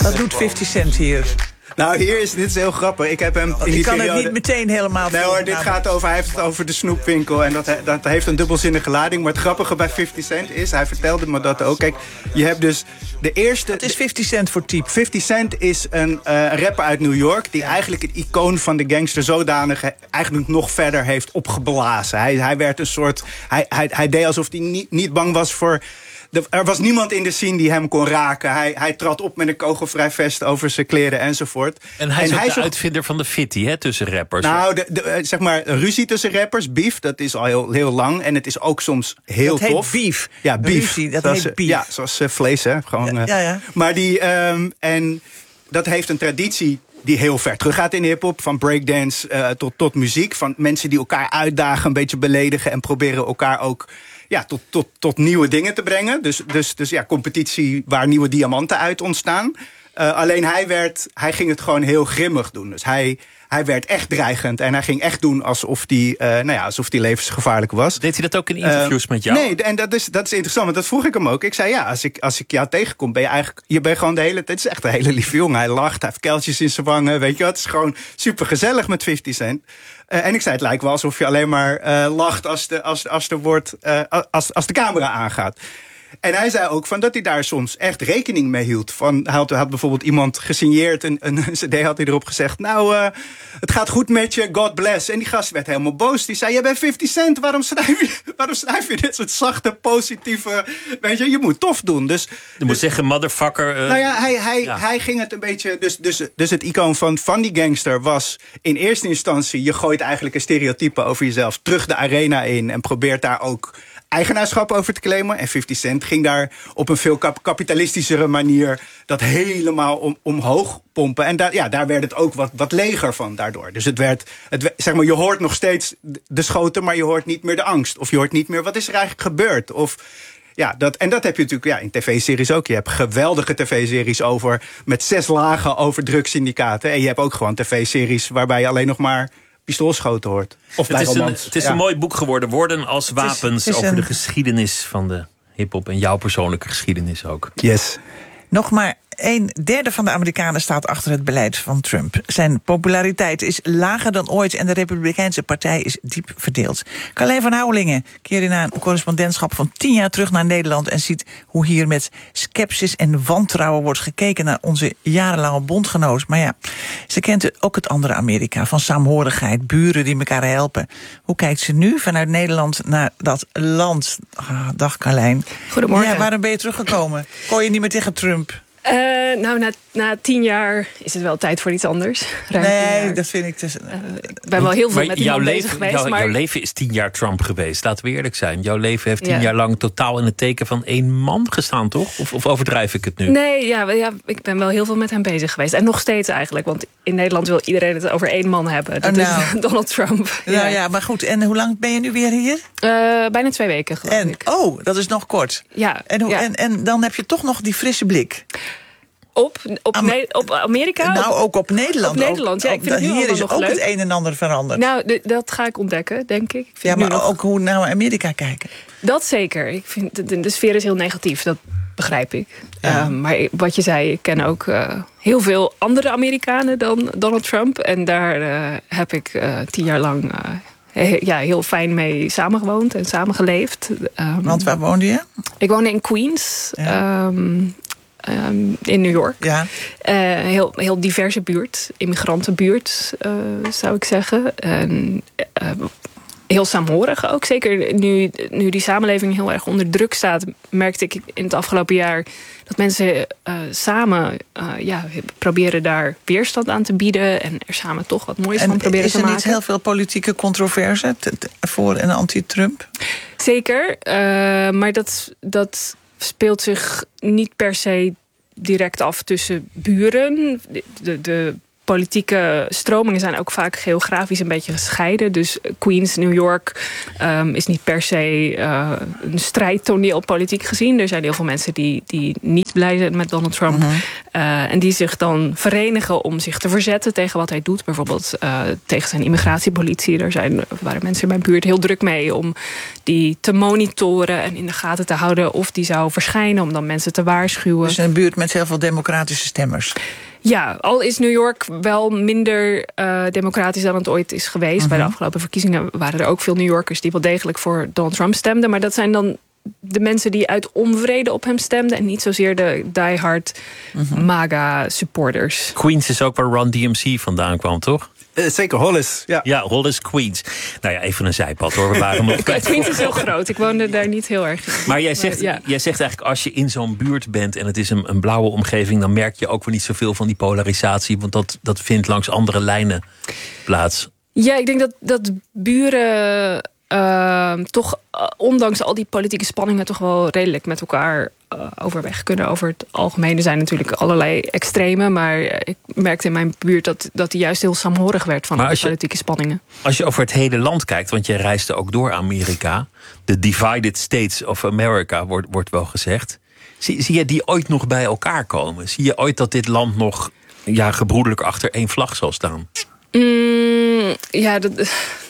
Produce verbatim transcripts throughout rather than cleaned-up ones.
Wat doet fifty Cent hier? Nou, hier is dit is heel grappig. Ik heb hem in die Ik kan periode... het niet meteen helemaal... Nee hoor, dit nou, gaat over, hij heeft het over de snoepwinkel. En dat, dat heeft een dubbelzinnige lading. Maar het grappige bij fifty Cent is, hij vertelde me dat ook. Kijk, je hebt dus de eerste... Wat is fifty Cent voor type? fifty Cent is een uh, rapper uit New York... die eigenlijk het icoon van de gangster zodanig... eigenlijk nog verder heeft opgeblazen. Hij, hij werd een soort... Hij, hij, hij deed alsof hij niet, niet bang was voor... De, er was niemand in de scene die hem kon raken. Hij, hij trad op met een kogelvrij vest over zijn kleren enzovoort. En hij is en ook hij de zo... uitvinder van de fitty, hè, tussen rappers. Nou, de, de, zeg maar, ruzie tussen rappers, beef, dat is al heel, heel lang. En het is ook soms heel dat tof. Heet beef. Ja, beef. Ruzie, dat zoals, heet beef. Ja, zoals uh, vlees, hè. Gewoon, ja, ja, ja. Uh, maar die, um, en dat heeft een traditie... die heel ver teruggaat in hip-hop. Van breakdance uh, tot, tot muziek. Van mensen die elkaar uitdagen, een beetje beledigen... en proberen elkaar ook ja, tot, tot, tot nieuwe dingen te brengen. Dus, dus, dus ja, competitie waar nieuwe diamanten uit ontstaan. Uh, alleen hij, werd, hij ging het gewoon heel grimmig doen. Dus hij, hij werd echt dreigend. En hij ging echt doen alsof die, uh, nou ja, alsof die levensgevaarlijk was. Deed hij dat ook in interviews uh, met jou? Nee, en dat is, dat is interessant. Want dat vroeg ik hem ook. Ik zei, ja, als ik, als ik jou tegenkom, ben je eigenlijk... Je bent gewoon de hele... Het is echt een hele lieve jongen. Hij lacht, hij heeft kuiltjes in zijn wangen. Weet je wat? Het is gewoon super gezellig met fifty Cent. Uh, en ik zei, het lijkt wel alsof je alleen maar uh, lacht als de, als, als, de wordt, uh, als, als de camera aangaat. En hij zei ook van dat hij daar soms echt rekening mee hield. Van, hij had, had bijvoorbeeld iemand gesigneerd, een, een cd had hij erop gezegd... nou, uh, het gaat goed met je, God bless. En die gast werd helemaal boos. Die zei, jij bent fifty Cent, waarom schrijf je, waarom schrijf je dit soort zachte, positieve... Weet je, je moet tof doen. Dus, je dus, moet zeggen, motherfucker... Uh, nou ja, hij, hij, ja. hij ging het een beetje... Dus, dus, dus het icoon van, van die gangster was in eerste instantie... je gooit eigenlijk een stereotype over jezelf terug de arena in... en probeert daar ook... eigenaarschap over te claimen. En fifty Cent ging daar op een veel kap- kapitalistischere manier... dat helemaal om, omhoog pompen. En daar, ja, daar werd het ook wat, wat leger van daardoor. Dus het werd, het, zeg maar, je hoort nog steeds de schoten... maar je hoort niet meer de angst. Of je hoort niet meer, wat is er eigenlijk gebeurd? Of... Ja, dat, en dat heb je natuurlijk ja, in tv-series ook. Je hebt geweldige tv-series over... met zes lagen over drugssyndicaten. En je hebt ook gewoon tv-series waarbij je alleen nog maar... pistoolschoten hoort. Of het, is een, romans. het is ja. een mooi boek geworden. Woorden als wapens het is, het is over een... de geschiedenis van de hiphop. En jouw persoonlijke geschiedenis ook. Yes. Nog maar een derde van de Amerikanen staat achter het beleid van Trump. Zijn populariteit is lager dan ooit en de Republikeinse partij is diep verdeeld. Carlijn van Houwelingen keerde na een correspondentschap van tien jaar terug naar Nederland... en ziet hoe hier met scepsis en wantrouwen wordt gekeken naar onze jarenlange bondgenoot. Maar ja, ze kent ook het andere Amerika van saamhorigheid, buren die elkaar helpen. Hoe kijkt ze nu vanuit Nederland naar dat land? Ah, dag Carlijn. Goedemorgen. Ja, waarom ben je teruggekomen? Kon je niet meer tegen Trump? Uh, nou, na, na tien jaar is het wel tijd voor iets anders. Ruim nee, dat vind ik... Dus, uh, ik ben wel heel veel maar met jouw iemand leven, bezig geweest. Jouw, maar... jouw leven is tien jaar Trump geweest, laten we eerlijk zijn. Jouw leven heeft tien ja. jaar lang totaal in het teken van één man gestaan, toch? Of, of overdrijf ik het nu? Nee, ja, ja, ik ben wel heel veel met hem bezig geweest. En nog steeds eigenlijk, want in Nederland wil iedereen het over één man hebben. Dat oh, nou. is Donald Trump. Ja, ja, ja, maar goed. En hoe lang ben je nu weer hier? Uh, bijna twee weken, geloof en, ik. Oh, dat is nog kort. Ja, en, hoe, ja. En, en dan heb je toch nog die frisse blik. Op, op, Am- ne- op Amerika? Nou, ook op Nederland. Op Nederland, ja. Ik vind ook, het hier is nog ook leuk. het een en ander veranderd. Nou, de, dat ga ik ontdekken, denk ik. ik ja, maar nog... ook hoe naar Amerika kijken. Dat zeker. Ik vind de, de, de sfeer is heel negatief, dat begrijp ik. Ja. Uh, maar wat je zei, ik ken ook uh, heel veel andere Amerikanen dan Donald Trump. En daar uh, heb ik uh, tien jaar lang... Uh, He, ja, heel fijn mee samengewoond en samengeleefd. Um, Want waar woonde je? Ik woonde in Queens, ja. um, um, in New York. Ja. Uh, heel, heel diverse buurt, immigrantenbuurt, uh, zou ik zeggen. En, uh, heel saamhorig ook. Zeker nu, nu die samenleving heel erg onder druk staat... merkte ik in het afgelopen jaar... dat mensen uh, samen uh, ja, proberen daar weerstand aan te bieden... en er samen toch wat moois en van proberen te maken. Is er niet heel veel politieke controverse te, te, voor en anti-Trump? Zeker, uh, maar dat, dat speelt zich niet per se direct af tussen buren. De, de, de politieke stromingen zijn ook vaak geografisch een beetje gescheiden. Dus Queens, New York um, is niet per se uh, een strijdtoneel politiek gezien. Er zijn heel veel mensen die, die niet blij zijn met Donald Trump. Mm-hmm. uh, en die zich dan verenigen om zich te verzetten tegen wat hij doet. Bijvoorbeeld uh, tegen zijn immigratiepolitie. Daar zijn, waren mensen in mijn buurt heel druk mee om die te monitoren en in de gaten te houden of die zou verschijnen, om dan mensen te waarschuwen. Dus een buurt met heel veel democratische stemmers. Ja, al is New York wel minder uh, democratisch dan het ooit is geweest. Uh-huh. Bij de afgelopen verkiezingen waren er ook veel New Yorkers die wel degelijk voor Donald Trump stemden. Maar dat zijn dan de mensen die uit onvrede op hem stemden en niet zozeer de diehard uh-huh. MAGA-supporters. Queens is ook waar Run D M C vandaan kwam, toch? Uh, zeker, Hollis. Ja. ja, Hollis, Queens. Nou ja, even een zijpad hoor. We waren nog Queens is heel groot. Ik woonde daar niet heel erg in. Maar jij zegt, maar, ja. jij zegt eigenlijk, als je in zo'n buurt bent en het is een, een blauwe omgeving, dan merk je ook wel niet zoveel van die polarisatie. Want dat, dat vindt langs andere lijnen plaats. Ja, ik denk dat, dat buren uh, toch, uh, ondanks al die politieke spanningen, toch wel redelijk met elkaar uh, overweg kunnen. Over het algemeen. Er zijn natuurlijk allerlei extremen, maar ik merkte in mijn buurt dat, dat die juist heel saamhorig werd van de politieke spanningen. Als je over het hele land kijkt, want je reisde ook door Amerika, de divided states of America wordt, wordt wel gezegd. Zie, zie je die ooit nog bij elkaar komen? Zie je ooit dat dit land nog ja, gebroedelijk achter één vlag zal staan? Mm, ja, dat,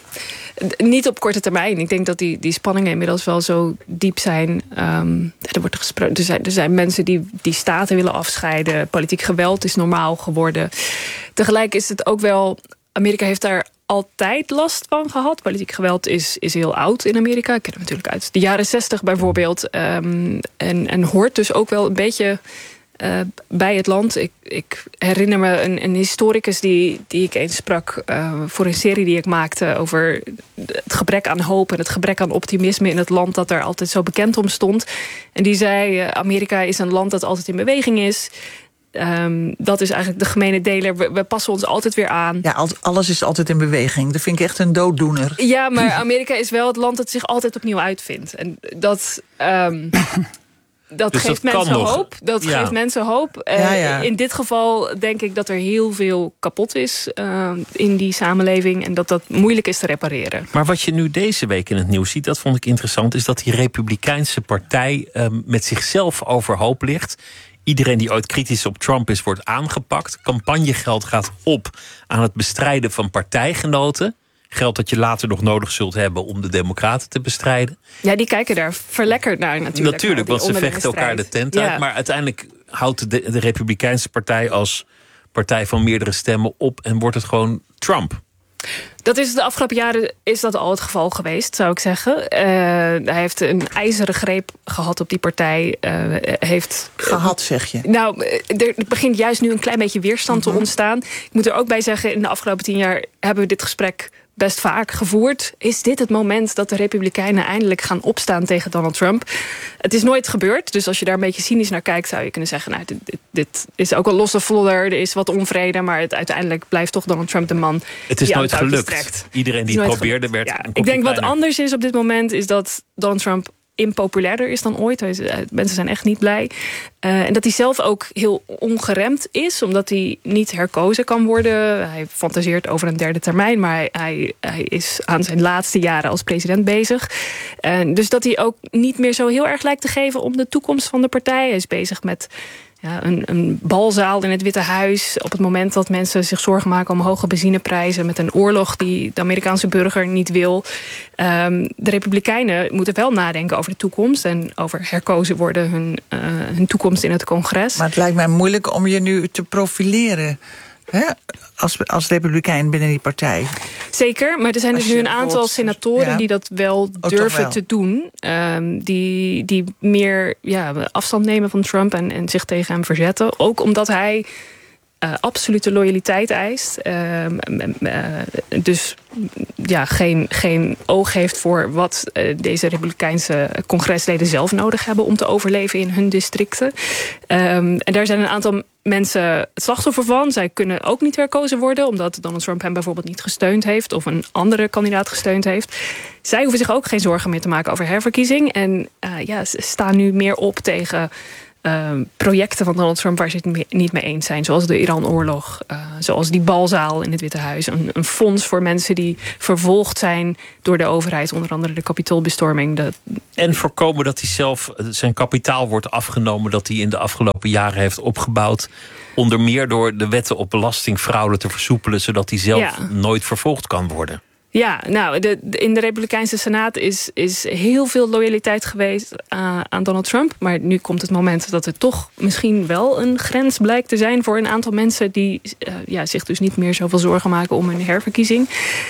niet op korte termijn. Ik denk dat die, die spanningen inmiddels wel zo diep zijn. Um, er, wordt gesproken, er, zijn, er zijn mensen die, die staten willen afscheiden. Politiek geweld is normaal geworden. Tegelijk is het ook wel, Amerika heeft daar altijd last van gehad. Politiek geweld is, is heel oud in Amerika. Ik ken het natuurlijk uit de jaren zestig bijvoorbeeld. Um, en, en hoort dus ook wel een beetje Uh, bij het land. Ik, ik herinner me een, een historicus die, die ik eens sprak uh, voor een serie die ik maakte over het gebrek aan hoop en het gebrek aan optimisme in het land dat er altijd zo bekend om stond. En die zei, uh, Amerika is een land dat altijd in beweging is. Um, dat is eigenlijk de gemene deler. We, we passen ons altijd weer aan. Ja, alles is altijd in beweging. Dat vind ik echt een dooddoener. Ja, maar Amerika is wel het land dat zich altijd opnieuw uitvindt. En dat Um, Dat dus geeft dat mensen nog. hoop. Dat ja. geeft mensen hoop. Uh, ja, ja. In dit geval denk ik dat er heel veel kapot is uh, in die samenleving. En dat dat moeilijk is te repareren. Maar wat je nu deze week in het nieuws ziet, dat vond ik interessant, is dat die Republikeinse partij uh, met zichzelf overhoop ligt. Iedereen die ooit kritisch op Trump is, wordt aangepakt. Campagnegeld gaat op aan het bestrijden van partijgenoten. Geld dat je later nog nodig zult hebben om de Democraten te bestrijden. Ja, die kijken daar verlekkerd naar natuurlijk. Natuurlijk, want ze vechten elkaar de tent uit. Ja. Maar uiteindelijk houdt de, de Republikeinse partij als partij van meerdere stemmen op en wordt het gewoon Trump. Dat is de afgelopen jaren is dat al het geval geweest, zou ik zeggen. Uh, hij heeft een ijzeren greep gehad op die partij. Uh, heeft, gehad, zeg je? Nou, er begint juist nu een klein beetje weerstand mm-hmm. te ontstaan. Ik moet er ook bij zeggen, in de afgelopen tien jaar hebben we dit gesprek best vaak gevoerd. Is dit het moment dat de Republikeinen eindelijk gaan opstaan tegen Donald Trump? Het is nooit gebeurd, dus als je daar een beetje cynisch naar kijkt, zou je kunnen zeggen, nou, dit, dit, dit is ook een losse vlodder, er is wat onvrede, maar het, uiteindelijk blijft toch Donald Trump de man. Het is die nooit gelukt. Trekt. Iedereen die het probeerde werd ja, een ik denk wat kleiner. anders is op dit moment, is dat Donald Trump impopulairder is dan ooit. Mensen zijn echt niet blij. Uh, en dat hij zelf ook heel ongeremd is, omdat hij niet herkozen kan worden. Hij fantaseert over een derde termijn, maar hij, hij, hij is aan zijn laatste jaren als president bezig. Uh, dus dat hij ook niet meer zo heel erg lijkt te geven om de toekomst van de partij. Hij is bezig met ja, een, een balzaal in het Witte Huis. Op het moment dat mensen zich zorgen maken om hoge benzineprijzen, met een oorlog die de Amerikaanse burger niet wil. Um, de Republikeinen moeten wel nadenken over de toekomst en over herkozen worden, hun, uh, hun toekomst in het congres. Maar het lijkt mij moeilijk om je nu te profileren, hè? Als, als republikein binnen die partij. Zeker, maar er zijn dus nu een aantal senatoren ja. die dat wel durven wel. te doen. Um, die, die meer ja, afstand nemen van Trump en, en zich tegen hem verzetten. Ook omdat hij uh, absolute loyaliteit eist. Um, uh, dus ja, geen, geen oog heeft voor wat uh, deze Republikeinse congresleden zelf nodig hebben om te overleven in hun districten. Um, en daar zijn een aantal mensen het slachtoffer van. Zij kunnen ook niet herkozen worden, omdat Donald Trump hem bijvoorbeeld niet gesteund heeft of een andere kandidaat gesteund heeft. Zij hoeven zich ook geen zorgen meer te maken over herverkiezing. En uh, ja, ze staan nu meer op tegen Uh, projecten van Donald Trump waar ze het mee, niet mee eens zijn. Zoals de Iran-oorlog. Uh, zoals die balzaal in het Witte Huis. Een, een fonds voor mensen die vervolgd zijn door de overheid. Onder andere de kapitoolbestorming. De... En voorkomen dat hij zelf zijn kapitaal wordt afgenomen. Dat hij in de afgelopen jaren heeft opgebouwd. Onder meer door de wetten op belastingfraude te versoepelen. Zodat hij zelf ja. nooit vervolgd kan worden. Ja, nou, de, de, in de Republikeinse Senaat is, is heel veel loyaliteit geweest uh, aan Donald Trump. Maar nu komt het moment dat er toch misschien wel een grens blijkt te zijn voor een aantal mensen die uh, ja, zich dus niet meer zoveel zorgen maken om een herverkiezing.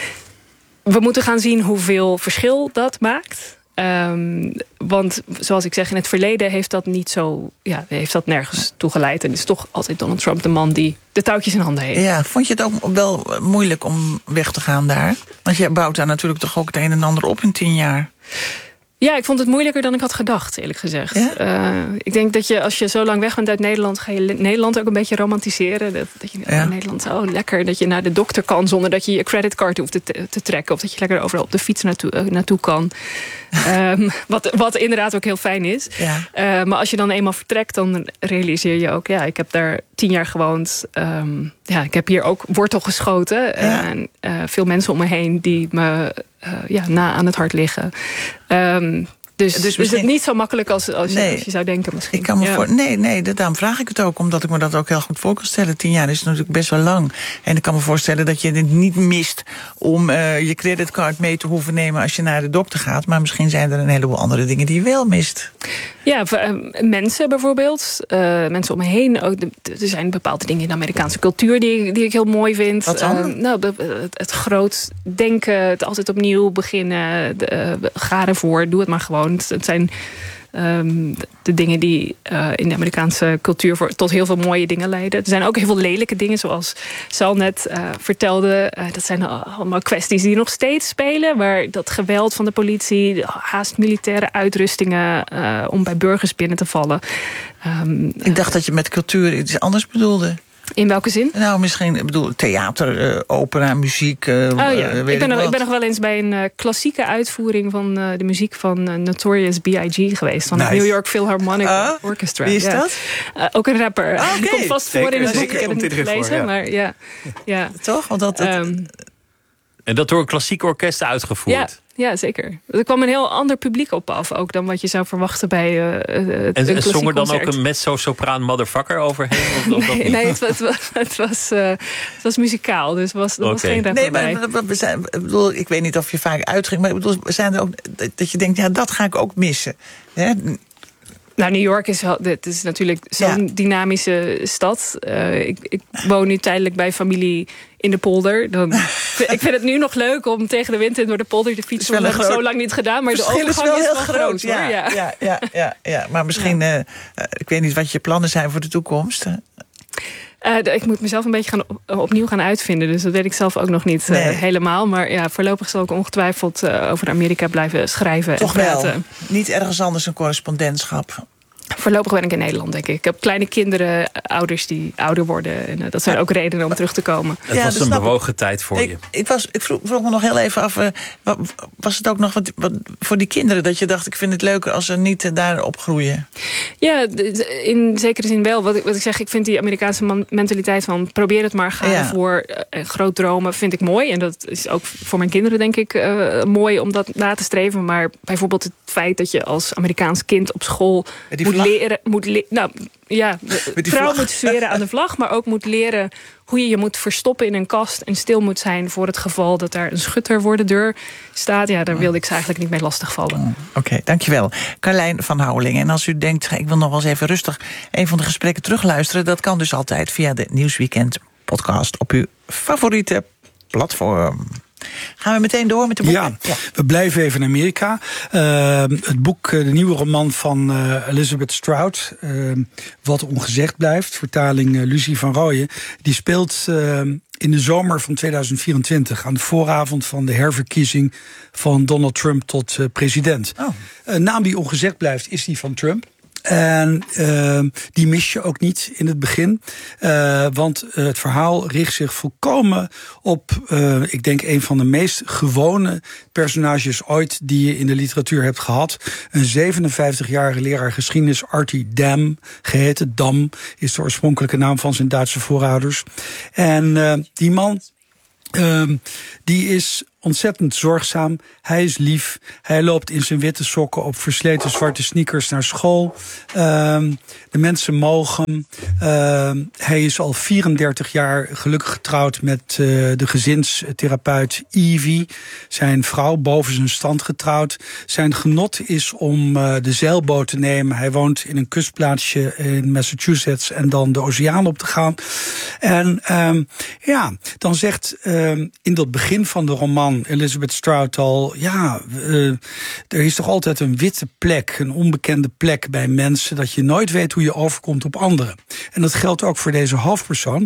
We moeten gaan zien hoeveel verschil dat maakt. Um, want zoals ik zeg, in het verleden heeft dat niet zo, ja, heeft dat nergens toe geleid. En is toch altijd Donald Trump de man die de touwtjes in handen heeft. Ja, vond je het ook wel moeilijk om weg te gaan daar? Want je bouwt daar natuurlijk toch ook het een en ander op in tien jaar. Ja, ik vond het moeilijker dan ik had gedacht, eerlijk gezegd. Ja? Uh, ik denk dat je, als je zo lang weg bent uit Nederland, ga je Nederland ook een beetje romantiseren. Dat, dat je oh, ja. Nederland, oh lekker, dat je naar de dokter kan zonder dat je je creditcard hoeft te, te trekken. Of dat je lekker overal op de fiets naartoe, uh, naartoe kan. um, wat, wat inderdaad ook heel fijn is. Ja. Uh, maar als je dan eenmaal vertrekt, dan realiseer je ook, ja, ik heb daar tien jaar gewoond. Um, ja, ik heb hier ook wortel geschoten. Ja. En uh, veel mensen om me heen die me uh, ja, na aan het hart liggen. Um, Dus, dus misschien... is het niet zo makkelijk als, als, nee, je, als je zou denken misschien. Ik kan me ja. voor, nee, nee, daarom vraag ik het ook. Omdat ik me dat ook heel goed voor kan stellen. Tien jaar is natuurlijk best wel lang. En ik kan me voorstellen dat je het niet mist om uh, je creditcard mee te hoeven nemen als je naar de dokter gaat. Maar misschien zijn er een heleboel andere dingen die je wel mist. Ja, voor, uh, mensen bijvoorbeeld. Uh, mensen om me heen. Ook de, er zijn bepaalde dingen in de Amerikaanse cultuur die, die ik heel mooi vind. Wat dan? Uh, nou, het, het groot denken, het altijd opnieuw beginnen. De, uh, ga ervoor, doe het maar gewoon. Het zijn um, de dingen die uh, in de Amerikaanse cultuur voor, tot heel veel mooie dingen leiden. Er zijn ook heel veel lelijke dingen, zoals Sal net uh, vertelde. Uh, dat zijn allemaal kwesties die nog steeds spelen. Waar dat geweld van de politie, haast militaire uitrustingen uh, om bij burgers binnen te vallen. Um, Ik dacht dat je met cultuur iets anders bedoelde. In welke zin? Nou, misschien, ik bedoel, theater, uh, opera, muziek. Uh, oh ja, uh, weet ik, ben nog, ik, ik ben nog wel eens bij een uh, klassieke uitvoering van uh, de muziek van uh, Notorious B I G geweest. Van nice. Het New York Philharmonic uh, Orchestra. Wie is ja. dat? Uh, ook een rapper. Ah, okay. Die komt vast zeker, voor in het boek. zeker, Ik heb het niet gelezen, voor, ja. maar ja. ja. Toch? Want dat, dat... Um, en dat door een klassiek orkest uitgevoerd. Ja. Ja, zeker. Er kwam een heel ander publiek op af ook dan wat je zou verwachten bij uh, het En, en zong er dan ook een mezzo-sopraan motherfucker overheen? Of, of nee, nee het, het, was, het, was, uh, het was muzikaal, dus was, er okay. was geen rapper nee, maar, bij. We zijn, ik, bedoel, ik weet niet of je vaak uitging, maar ik bedoel, zijn er ook dat je denkt, ja, dat ga ik ook missen. Hè? Nou, New York is, het is natuurlijk zo'n ja. dynamische stad. Uh, ik, ik woon nu tijdelijk bij familie in de polder. Dan, ik vind het nu nog leuk om tegen de wind in door de polder te fietsen. Dat heb ik zo lang niet gedaan, maar de overgang is wel, is wel heel groot. Ja, ja. Ja, ja, ja, ja. Maar misschien, ja. uh, ik weet niet wat je plannen zijn voor de toekomst. Uh, ik moet mezelf een beetje gaan op, opnieuw gaan uitvinden. Dus dat weet ik zelf ook nog niet uh, nee. helemaal. Maar ja, voorlopig zal ik ongetwijfeld uh, over Amerika blijven schrijven. Toch en praten. Wel. Niet ergens anders een correspondentschap. Voorlopig ben ik in Nederland, denk ik. Ik heb kleine kinderen, ouders die ouder worden. En uh, dat zijn ja. ook redenen om terug te komen. Het ja, was een bewogen tijd voor ik, je. Ik, was, ik vroeg, vroeg me nog heel even af. Uh, was het ook nog wat, wat voor die kinderen dat je dacht, ik vind het leuker als ze niet uh, daar opgroeien? Ja, in zekere zin wel. Wat ik, wat ik zeg, ik vind die Amerikaanse man, mentaliteit van probeer het maar, ga ja. ervoor. Uh, groot dromen vind ik mooi. En dat is ook voor mijn kinderen, denk ik, uh, mooi om dat na te streven. Maar bijvoorbeeld het feit dat je als Amerikaans kind op school moet leren, moet le- nou ja, trouw moet zweren aan de vlag, maar ook moet leren hoe je je moet verstoppen in een kast en stil moet zijn voor het geval dat daar een schutter voor de deur staat. Ja, daar wilde ik ze eigenlijk niet mee lastigvallen. Oké, okay, dankjewel. Carlijn van Houwelingen. En als u denkt, ik wil nog wel eens even rustig een van de gesprekken terugluisteren, dat kan dus altijd via de Nieuwsweekend podcast op uw favoriete platform. Gaan we meteen door met de boeken? Ja, ja. We blijven even in Amerika. Uh, het boek, de nieuwe roman van uh, Elizabeth Strout, uh, Wat ongezegd blijft, vertaling uh, Lucie van Rooyen, die speelt uh, in de zomer van tweeduizend vierentwintig... aan de vooravond van de herverkiezing van Donald Trump tot uh, president. Oh. Een naam die ongezegd blijft is die van Trump. En uh, die mis je ook niet in het begin. Uh, want uh, het verhaal richt zich volkomen op, uh, ik denk, een van de meest gewone personages ooit die je in de literatuur hebt gehad. Een zevenenvijftigjarige leraar geschiedenis, Artie Dam, geheten. Dam is de oorspronkelijke naam van zijn Duitse voorouders. En uh, die man, uh, die is ontzettend zorgzaam. Hij is lief. Hij loopt in zijn witte sokken op versleten zwarte sneakers naar school. Uh, de mensen mogen. Uh, hij is al vierendertig jaar gelukkig getrouwd met uh, de gezinstherapeut Evie. Zijn vrouw, boven zijn stand getrouwd. Zijn genot is om uh, de zeilboot te nemen. Hij woont in een kustplaatsje in Massachusetts en dan de oceaan op te gaan. En uh, ja, dan zegt uh, in dat begin van de roman Elizabeth Strout al, ja, uh, er is toch altijd een witte plek, een onbekende plek bij mensen, dat je nooit weet hoe je overkomt op anderen. En dat geldt ook voor deze hoofdpersoon.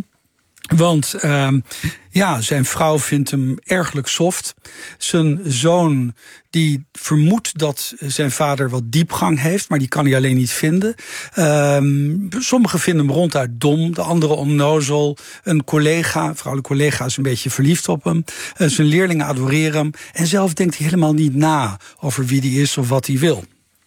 Want uh, ja, zijn vrouw vindt hem ergelijk soft. Zijn zoon, die vermoedt dat zijn vader wat diepgang heeft, maar die kan hij alleen niet vinden. Uh, sommigen vinden hem ronduit dom, de anderen onnozel. Een collega, een vrouwelijke collega, is een beetje verliefd op hem. Uh, zijn leerlingen adoreren hem. En zelf denkt hij helemaal niet na over wie hij is of wat hij wil.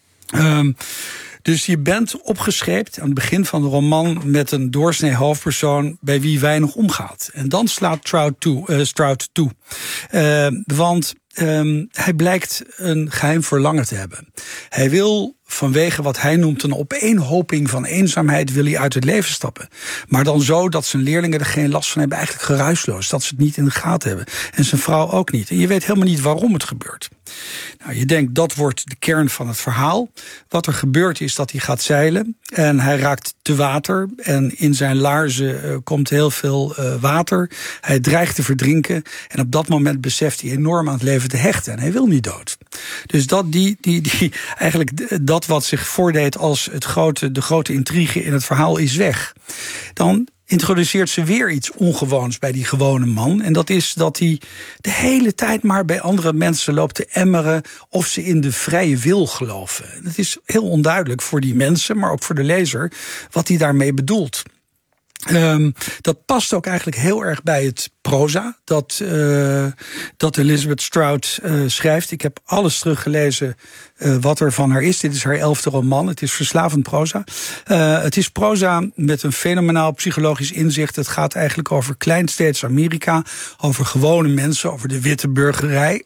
Uh, Dus je bent opgescheept aan het begin van de roman met een doorsnee hoofdpersoon bij wie weinig omgaat. En dan slaat Strout toe. Uh, Strout toe. Uh, want um, hij blijkt een geheim verlangen te hebben. Hij wil vanwege wat hij noemt een opeenhoping van eenzaamheid wil hij uit het leven stappen. Maar dan zo dat zijn leerlingen er geen last van hebben, eigenlijk geruisloos. Dat ze het niet in de gaten hebben. En zijn vrouw ook niet. En je weet helemaal niet waarom het gebeurt. Nou, je denkt, dat wordt de kern van het verhaal. Wat er gebeurt is dat hij gaat zeilen. En hij raakt te water. En in zijn laarzen uh, komt heel veel uh, water. Hij dreigt te verdrinken. En op dat moment beseft hij enorm aan het leven te hechten. En hij wil niet dood. Dus dat, die, die, die, eigenlijk dat wat zich voordeed als het grote, de grote intrigue in het verhaal is weg. Dan introduceert ze weer iets ongewoons bij die gewone man. En dat is dat hij de hele tijd maar bij andere mensen loopt te emmeren of ze in de vrije wil geloven. Het is heel onduidelijk voor die mensen, maar ook voor de lezer, wat hij daarmee bedoelt. Um, dat past ook eigenlijk heel erg bij het proza dat, uh, dat Elizabeth Strout uh, schrijft. Ik heb alles teruggelezen uh, wat er van haar is. Dit is haar elfde roman. Het is verslavend proza. Uh, het is proza met een fenomenaal psychologisch inzicht. Het gaat eigenlijk over kleinsteeds Amerika, over gewone mensen, over de witte burgerij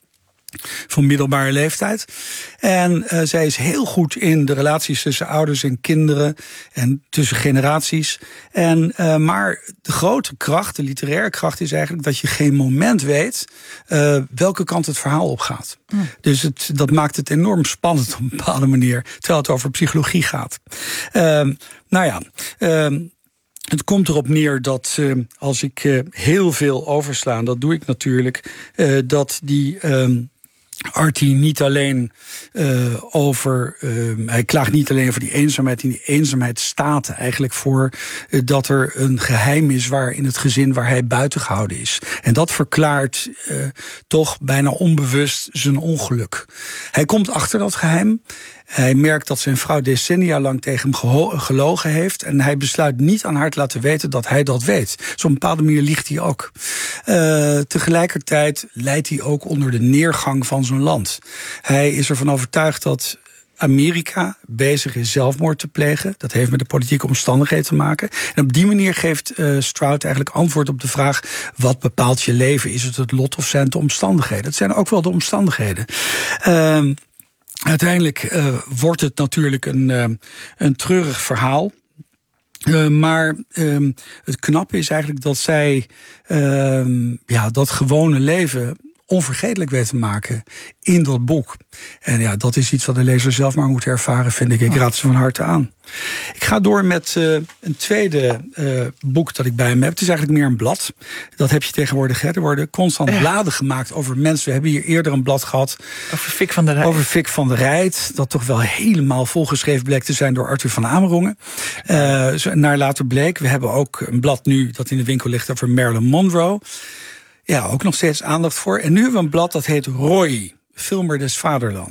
van middelbare leeftijd. En uh, zij is heel goed in de relaties tussen ouders en kinderen en tussen generaties. En uh, maar de grote kracht, de literaire kracht, is eigenlijk dat je geen moment weet uh, welke kant het verhaal op gaat. Mm. Dus het, dat maakt het enorm spannend op een bepaalde manier, terwijl het over psychologie gaat. Uh, nou ja. Uh, Het komt erop neer dat uh, als ik uh, heel veel oversla, dat doe ik natuurlijk, uh, dat die uh, Artie niet alleen uh, over, uh, hij klaagt niet alleen over die eenzaamheid. In die eenzaamheid staat eigenlijk voor uh, dat er een geheim is waar in het gezin waar hij buiten gehouden is. En dat verklaart uh, toch bijna onbewust zijn ongeluk. Hij komt achter dat geheim. Hij merkt dat zijn vrouw decennia lang tegen hem gelogen heeft. En hij besluit niet aan haar te laten weten dat hij dat weet. Dus op een bepaalde manier liegt hij ook. Uh, tegelijkertijd lijdt hij ook onder de neergang van zijn land. Hij is ervan overtuigd dat Amerika bezig is zelfmoord te plegen. Dat heeft met de politieke omstandigheden te maken. En op die manier geeft uh, Strout eigenlijk antwoord op de vraag: wat bepaalt je leven? Is het het lot of zijn het de omstandigheden? Het zijn ook wel de omstandigheden. Uh, Uiteindelijk uh, wordt het natuurlijk een, uh, een treurig verhaal. Uh, maar uh, het knappe is eigenlijk dat zij uh, ja, dat gewone leven onvergetelijk weet te maken in dat boek. En ja, dat is iets wat de lezer zelf maar moet ervaren, vind ik. Ik raad ze van harte aan. Ik ga door met uh, een tweede uh, boek dat ik bij me heb. Het is eigenlijk meer een blad. Dat heb je tegenwoordig. Hè. Er worden constant ja. bladen gemaakt over mensen. We hebben hier eerder een blad gehad. Over Fik van der Rijt. Over Fik van der Rijt. Dat toch wel helemaal volgeschreven bleek te zijn door Arthur van Amerongen. Uh, naar later bleek. We hebben ook een blad nu dat in de winkel ligt over Marilyn Monroe. Ja, ook nog steeds aandacht voor. En nu hebben we een blad dat heet Roy, Filmer des Vaderlands.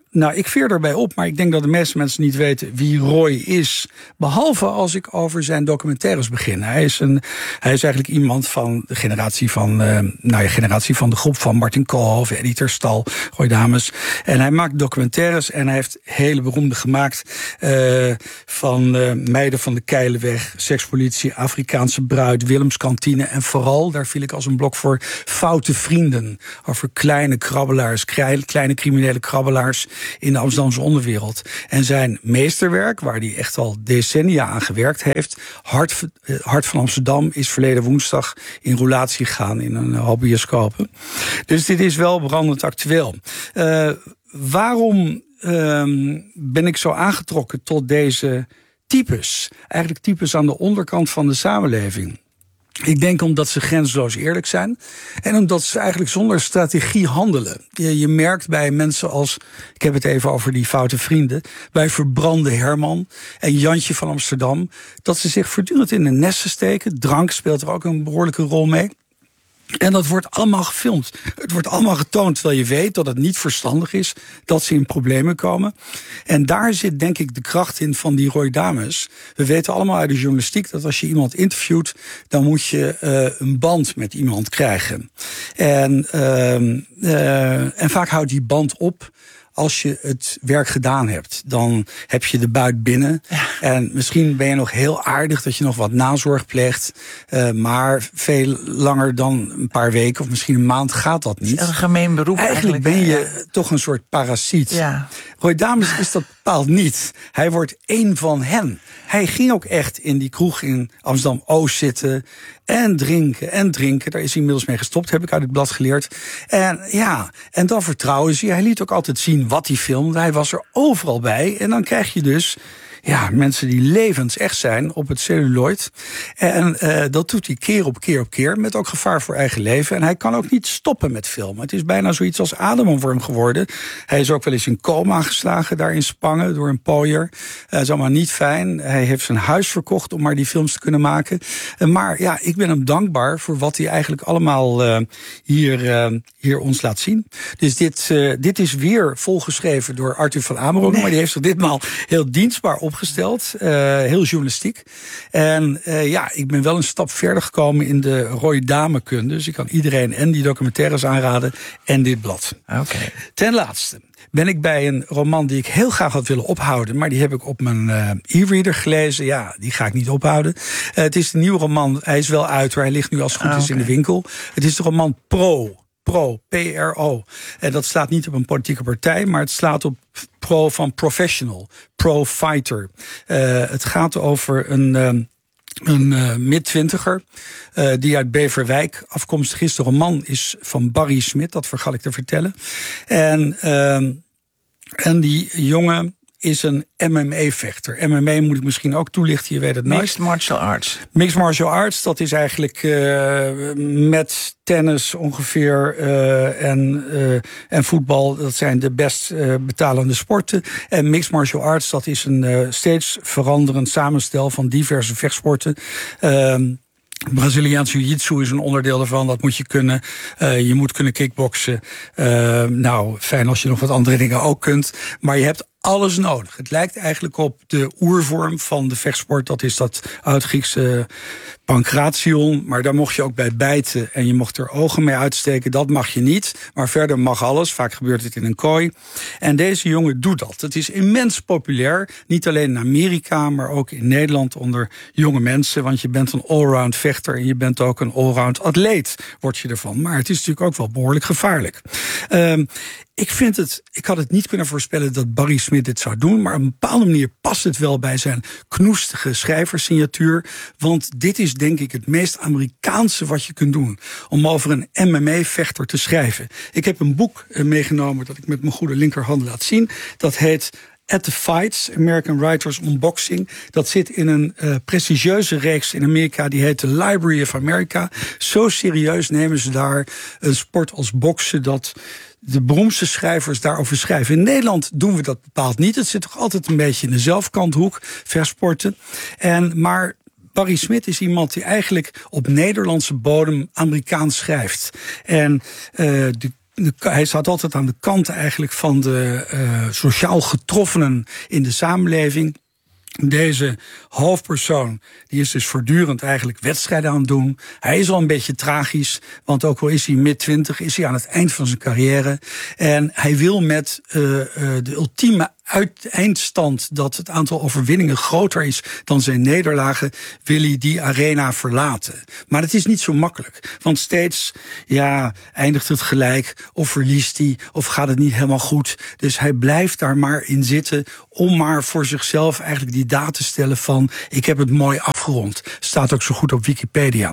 Nou, ik veer daarbij op, maar ik denk dat de meeste mensen niet weten wie Roy is. Behalve als ik over zijn documentaires begin. Hij is, een, hij is eigenlijk iemand van de generatie van, uh, nou ja, generatie van de groep van Martin Koolhoven, Eddie Terstal, Roy Dames. En hij maakt documentaires en hij heeft hele beroemde gemaakt. Uh, van uh, Meiden van de Keilenweg, Sekspolitie, Afrikaanse Bruid, Willemskantine. En vooral, daar viel ik als een blok voor, Foute Vrienden. Over kleine krabbelaars, kleine criminele krabbelaars in de Amsterdamse onderwereld. En zijn meesterwerk, waar hij echt al decennia aan gewerkt heeft, Hart, Hart van Amsterdam, is verleden woensdag in roulatie gegaan in een hoop bioscopen. Dus dit is wel brandend actueel. Uh, waarom uh, ben ik zo aangetrokken tot deze types? Eigenlijk types aan de onderkant van de samenleving. Ik denk omdat ze grenzeloos eerlijk zijn. En omdat ze eigenlijk zonder strategie handelen. Je, je merkt bij mensen als, ik heb het even over die Foute Vrienden, bij Verbrande Herman en Jantje van Amsterdam, dat ze zich voortdurend in de nesten steken. Drank speelt er ook een behoorlijke rol mee. En dat wordt allemaal gefilmd. Het wordt allemaal getoond, terwijl je weet dat het niet verstandig is, dat ze in problemen komen. En daar zit denk ik de kracht in van die Roy Dames. We weten allemaal uit de journalistiek dat als je iemand interviewt, dan moet je uh, een band met iemand krijgen. En, uh, uh, en vaak houdt die band op als je het werk gedaan hebt. Dan heb je de buit binnen. Ja. En misschien ben je nog heel aardig dat je nog wat nazorg pleegt. Uh, maar veel langer dan een paar weken of misschien een maand gaat dat niet. Een gemeen beroep eigenlijk. Eigenlijk ben je ja. toch een soort parasiet. Ja. Roy Dames is dat bepaald niet. Hij wordt één van hen. Hij ging ook echt in die kroeg in Amsterdam-Oost zitten en drinken en drinken. Daar is hij inmiddels mee gestopt, heb ik uit het blad geleerd. En ja, en dan vertrouwen ze. Hij liet ook altijd zien wat hij filmde. Hij was er overal bij. En dan krijg je dus ja, mensen die levensecht zijn op het celluloid. En uh, dat doet hij keer op keer op keer, met ook gevaar voor eigen leven. En hij kan ook niet stoppen met filmen. Het is bijna zoiets als ademen voor hem geworden. Hij is ook wel eens in coma geslagen daar in Spangen door een pooier. Dat uh, is allemaal niet fijn. Hij heeft zijn huis verkocht om maar die films te kunnen maken. Uh, maar ja, ik ben hem dankbaar voor wat hij eigenlijk allemaal uh, hier, uh, hier ons laat zien. Dus dit, uh, dit is weer volgeschreven door Arthur van Amerongen. Nee. Maar die heeft zich ditmaal heel dienstbaar op opgesteld, uh, heel journalistiek. En uh, ja, ik ben wel een stap verder gekomen in de Roy Dame-kunde. Dus ik kan iedereen en die documentaires aanraden en dit blad. Okay. Ten laatste ben ik bij een roman die ik heel graag had willen ophouden, maar die heb ik op mijn uh, e-reader gelezen. Ja, die ga ik niet ophouden. Uh, het is een nieuwe roman. Hij is wel uit, maar hij ligt nu als het goed is ah, okay. in de winkel. Het is de roman Pro. Pro, P R O. En dat slaat niet op een politieke partij, maar het slaat op pro van professional, pro-fighter. Uh, het gaat over een, um, een uh, mid-twintiger uh, die uit Beverwijk afkomstig is. De roman is van Barry Smit, dat vergat ik te vertellen. En, uh, en die jongen is een M M A-vechter. M M A moet ik misschien ook toelichten, je weet het nooit. Mixed martial arts. Mixed martial arts, dat is eigenlijk uh, met tennis ongeveer uh, en, uh, en voetbal, dat zijn de best uh, betalende sporten. En mixed martial arts, dat is een uh, steeds veranderend samenstel van diverse vechtsporten. Uh, Braziliaans jiu-jitsu is een onderdeel daarvan, dat moet je kunnen. Uh, je moet kunnen kickboksen. Uh, nou, fijn als je nog wat andere dingen ook kunt. Maar je hebt alles nodig. Het lijkt eigenlijk op de oervorm van de vechtsport. Dat is dat oud-Griekse pankration. Maar daar mocht je ook bij bijten en je mocht er ogen mee uitsteken. Dat mag je niet. Maar verder mag alles. Vaak gebeurt het in een kooi. En deze jongen doet dat. Het is immens populair. Niet alleen in Amerika, maar ook in Nederland onder jonge mensen. Want je bent een allround vechter en je bent ook een allround atleet, word je ervan. Maar het is natuurlijk ook wel behoorlijk gevaarlijk. Um, Ik vind het, ik had het niet kunnen voorspellen dat Barry Smit dit zou doen, maar op een bepaalde manier past het wel bij zijn knoestige schrijversignatuur. Want dit is denk ik het meest Amerikaanse wat je kunt doen, om over een M M A-vechter te schrijven. Ik heb een boek meegenomen dat ik met mijn goede linkerhand laat zien. Dat heet At the Fights, American Writers on Boxing. Dat zit in een uh, prestigieuze reeks in Amerika, die heet The Library of America. Zo serieus nemen ze daar een sport als boksen, dat de beroemdste schrijvers daarover schrijven. In Nederland doen we dat bepaald niet. Het zit toch altijd een beetje in de zelfkanthoek, vechtsporten. En, maar Barry Smit is iemand die eigenlijk op Nederlandse bodem Amerikaans schrijft. En uh, de de, hij staat altijd aan de kant eigenlijk van de uh, sociaal getroffenen in de samenleving. Deze hoofdpersoon die is dus voortdurend eigenlijk wedstrijden aan het doen. Hij is al een beetje tragisch, want ook al is hij mid twintig, is hij aan het eind van zijn carrière. En hij wil met uh, uh, de ultieme uit eindstand dat het aantal overwinningen groter is dan zijn nederlagen, wil hij die arena verlaten. Maar het is niet zo makkelijk. Want steeds ja, eindigt het gelijk, of verliest hij, of gaat het niet helemaal goed. Dus hij blijft daar maar in zitten om maar voor zichzelf eigenlijk die daad te stellen van ik heb het mooi afgerond. Staat ook zo goed op Wikipedia.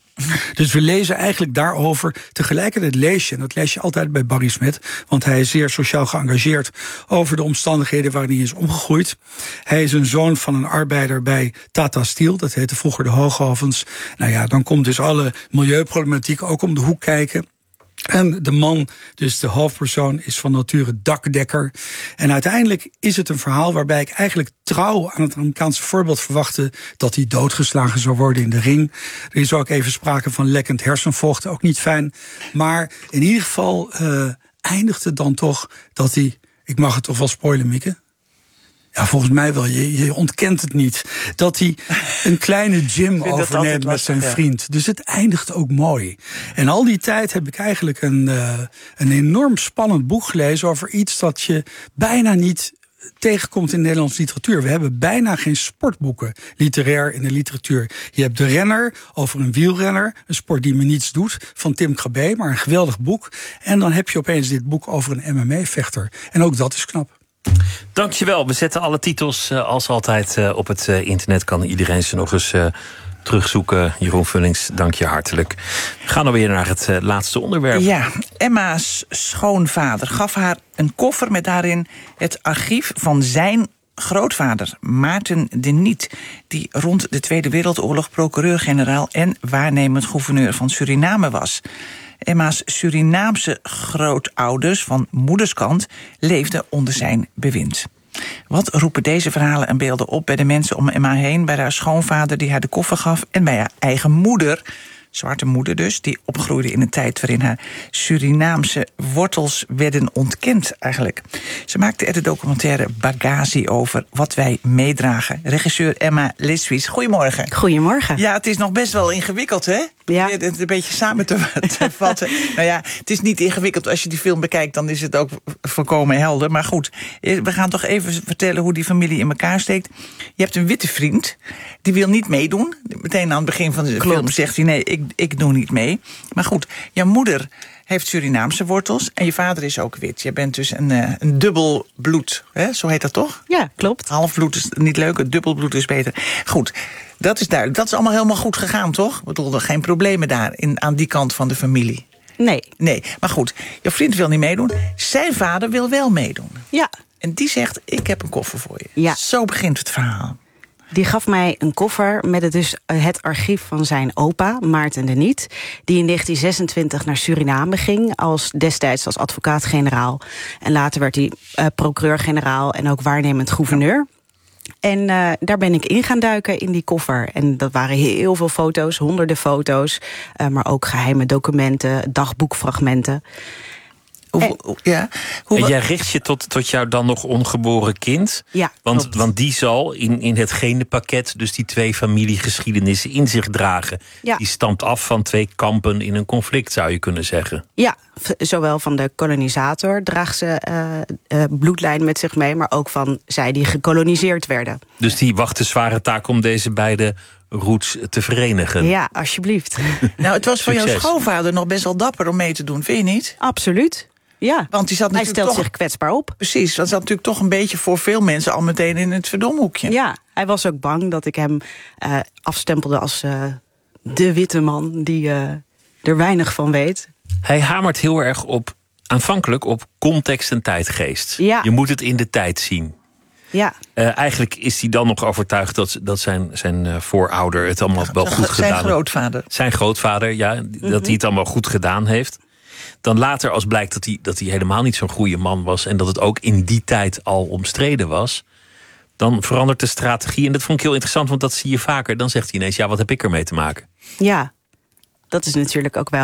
Dus we lezen eigenlijk daarover. Tegelijkertijd lees je, en dat lees je altijd bij Barry Smith, want hij is zeer sociaal geëngageerd over de omstandigheden waarin hij is omgegroeid. Hij is een zoon van een arbeider bij Tata Steel, dat heette vroeger de Hoogovens. Nou ja, dan komt dus alle milieuproblematiek ook om de hoek kijken. En de man, dus de hoofdpersoon, is van nature dakdekker. En uiteindelijk is het een verhaal waarbij ik eigenlijk trouw aan het Amerikaanse voorbeeld verwachtte dat hij doodgeslagen zou worden in de ring. Er is ook even sprake van lekkend hersenvocht, ook niet fijn. Maar in ieder geval uh, eindigt het dan toch dat hij, ik mag het toch wel spoilen, Mieke? Ja, volgens mij wel. Je, je ontkent het niet. Dat hij een kleine gym overneemt met zijn vriend. Dus het eindigt ook mooi. En al die tijd heb ik eigenlijk een, uh, een enorm spannend boek gelezen over iets dat je bijna niet tegenkomt in de Nederlandse literatuur. We hebben bijna geen sportboeken literair in de literatuur. Je hebt De Renner over een wielrenner, een sport die me niets doet, van Tim Krabbe, maar een geweldig boek. En dan heb je opeens dit boek over een M M A-vechter. En ook dat is knap. Dankjewel. We zetten alle titels uh, als altijd uh, op het uh, internet. Kan iedereen ze nog eens uh, terugzoeken. Jeroen Vullings, dank je hartelijk. We gaan alweer naar het uh, laatste onderwerp. Ja, Emma's schoonvader gaf haar een koffer met daarin het archief van zijn grootvader, Maarten de Niet, die rond de Tweede Wereldoorlog procureur-generaal en waarnemend gouverneur van Suriname was. Emma's Surinaamse grootouders van moederskant leefden onder zijn bewind. Wat roepen deze verhalen en beelden op bij de mensen om Emma heen, bij haar schoonvader die haar de koffer gaf en bij haar eigen moeder, zwarte moeder dus, die opgroeide in een tijd waarin haar Surinaamse wortels werden ontkend eigenlijk. Ze maakte er de documentaire Bagasie over, wat wij meedragen. Regisseur Emma Liswies, goedemorgen. Goedemorgen. Ja, het is nog best wel ingewikkeld, hè? Ja. Het een beetje samen te, te vatten. Nou ja, het is niet ingewikkeld. Als je die film bekijkt, dan is het ook volkomen helder. Maar goed, we gaan toch even vertellen hoe die familie in elkaar steekt. Je hebt een witte vriend, die wil niet meedoen. Meteen aan het begin van de Klopt. film zegt hij, nee, ik, ik doe niet mee. Maar goed, jouw moeder heeft Surinaamse wortels en je vader is ook wit. Je bent dus een, uh, een dubbel bloed, hè? Zo heet dat toch? Ja, klopt. Half bloed is niet leuk, het dubbel bloed is beter. Goed, dat is duidelijk. Dat is allemaal helemaal goed gegaan, toch? Ik bedoel, er geen problemen daar in, aan die kant van de familie. Nee. Nee, maar goed, jouw vriend wil niet meedoen. Zijn vader wil wel meedoen. Ja. En die zegt, ik heb een koffer voor je. Ja. Zo begint het verhaal. Die gaf mij een koffer met het, dus het archief van zijn opa, Maarten de Niet, die in negentien zesentwintig naar Suriname ging, als destijds als advocaat-generaal. En later werd hij uh, procureur-generaal en ook waarnemend gouverneur. En uh, daar ben ik in gaan duiken in die koffer. En dat waren heel veel foto's, honderden foto's, uh, maar ook geheime documenten, dagboekfragmenten. Hoe, hoe, ja. Hoe, en jij richt je tot, tot jouw dan nog ongeboren kind. Ja, want, want die zal in, in het genenpakket dus die twee familiegeschiedenissen in zich dragen. Ja. Die stamt af van twee kampen in een conflict, zou je kunnen zeggen. Ja, zowel van de kolonisator draagt ze uh, uh, bloedlijn met zich mee, maar ook van zij die gekoloniseerd werden. Dus die wacht de zware taak om deze beide roots te verenigen. Ja, alsjeblieft. Nou, het was voor Succes. jouw schoonvader nog best wel dapper om mee te doen, vind je niet? Absoluut. Ja, want die zat hij stelt toch, zich kwetsbaar op. Precies, dat zat natuurlijk toch een beetje voor veel mensen al meteen in het verdomhoekje. Ja, hij was ook bang dat ik hem uh, afstempelde als uh, de witte man die uh, er weinig van weet. Hij hamert heel erg op, aanvankelijk op context en tijdgeest. Ja. Je moet het in de tijd zien. Ja. Uh, eigenlijk is hij dan nog overtuigd dat, dat zijn, zijn uh, voorouder het allemaal Ja, wel zijn, goed gedaan heeft. Zijn grootvader. Zijn grootvader, ja, mm-hmm. dat hij het allemaal goed gedaan heeft. Dan later, als blijkt dat hij, dat hij helemaal niet zo'n goede man was en dat het ook in die tijd al omstreden was, dan verandert de strategie. En dat vond ik heel interessant, want dat zie je vaker. Dan zegt hij ineens, ja, wat heb ik ermee te maken? Ja, dat is natuurlijk ook wel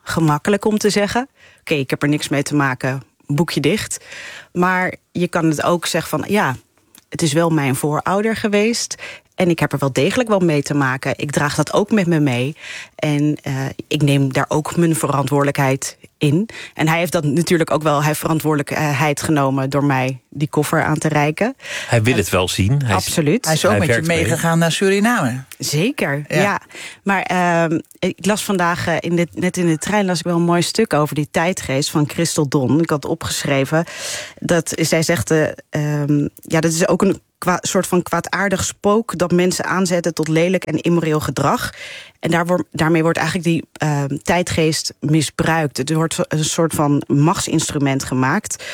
gemakkelijk om te zeggen. Oké, okay, ik heb er niks mee te maken, boekje dicht. Maar je kan het ook zeggen van, ja, het is wel mijn voorouder geweest. En ik heb er wel degelijk wel mee te maken. Ik draag dat ook met me mee. En uh, ik neem daar ook mijn verantwoordelijkheid in. En hij heeft dat natuurlijk ook wel hij verantwoordelijkheid genomen door mij die koffer aan te reiken. Hij wil het wel zien. Hij Absoluut. Is, hij is ook hij met je meegegaan mee. naar Suriname. Zeker, ja. ja. Maar uh, ik las vandaag, uh, in de, net in de trein las ik wel een mooi stuk over die tijdgeest van Christel Don. Ik had opgeschreven dat zij zegt, uh, um, ja, dat is ook een Kwa, soort van kwaadaardig spook dat mensen aanzetten tot lelijk en immoreel gedrag. En daar wordt, daarmee wordt eigenlijk die uh, tijdgeest misbruikt. Het wordt een soort van machtsinstrument gemaakt.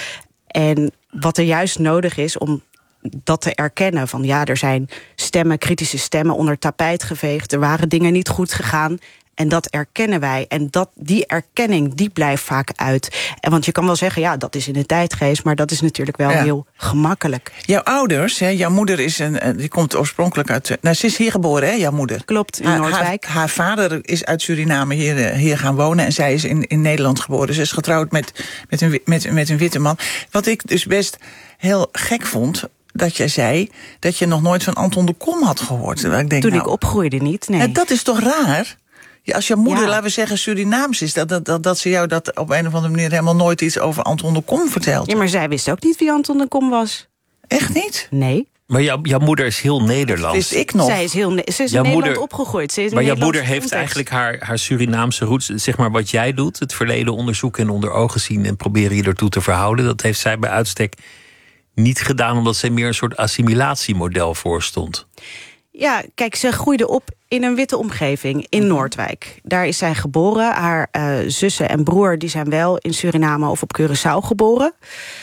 En wat er juist nodig is om dat te erkennen. Van ja, er zijn stemmen, kritische stemmen onder tapijt geveegd. Er waren dingen niet goed gegaan. En dat erkennen wij. En dat, die erkenning, die blijft vaak uit. En want je kan wel zeggen, ja, dat is in de tijdgeest, maar dat is natuurlijk wel ja. heel gemakkelijk. Jouw ouders, hè, jouw moeder is een, die komt oorspronkelijk uit... Nou, ze is hier geboren, hè, jouw moeder? Klopt, in haar, Noordwijk. Haar, haar vader is uit Suriname hier, hier gaan wonen en zij is in, in Nederland geboren. Ze is getrouwd met, met, een, met, met een witte man. Wat ik dus best heel gek vond, dat jij zei dat je nog nooit van Anton de Kom had gehoord. Ik denk, Toen nou, ik opgroeide niet, nee. Nou, dat is toch raar? Ja, als je moeder, ja. laten we zeggen, Surinaams is, dat, dat, dat, dat ze jou dat op een of andere manier helemaal nooit iets over Anton de Kom vertelt. Ja, maar zij wist ook niet wie Anton de Kom was. Echt niet? Nee. Maar jou, jouw moeder is heel Nederlands. Wist ik nog. Zij is, heel, ze is in jouw Nederland moeder, opgegroeid. Ze is maar jouw moeder heeft context. eigenlijk haar, haar Surinaamse roots. Zeg maar wat jij doet, het verleden onderzoeken en onder ogen zien en proberen je ertoe te verhouden. Dat heeft zij bij uitstek niet gedaan, omdat zij meer een soort assimilatiemodel voorstond. Ja, kijk, ze groeide op in een witte omgeving in Noordwijk. Daar is zij geboren. Haar uh, zussen en broer die zijn wel in Suriname of op Curaçao geboren.